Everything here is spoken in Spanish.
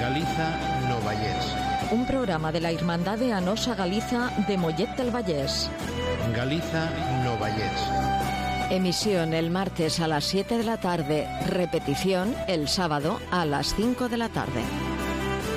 Galiza no Vallés. Un programa de la Irmandade Anosa Galiza de Mollet del Vallés. Galiza no Vallés. Emisión el martes a las 7 de la tarde. Repetición el sábado a las 5 de la tarde.